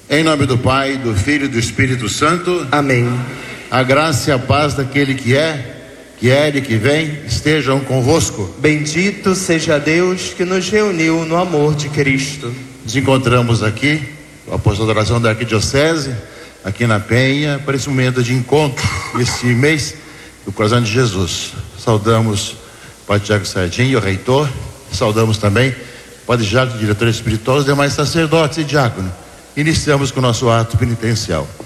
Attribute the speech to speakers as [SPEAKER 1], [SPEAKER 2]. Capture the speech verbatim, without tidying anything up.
[SPEAKER 1] Em nome do Pai, do Filho e do Espírito Santo.
[SPEAKER 2] Amém.
[SPEAKER 1] A graça e a paz daquele que é, que é e que vem, estejam convosco.
[SPEAKER 2] Bendito seja Deus que nos reuniu no amor de Cristo.
[SPEAKER 1] Nos encontramos aqui, o apóstolo da oração da Arquidiocese, aqui na Penha, para esse momento de encontro, esse mês do Coração de Jesus. Saudamos o Padre Tiago Sardinha, o reitor, saudamos também o Padre Jacques, diretor espiritual, os demais sacerdotes e diáconos. Iniciamos com o nosso ato penitencial.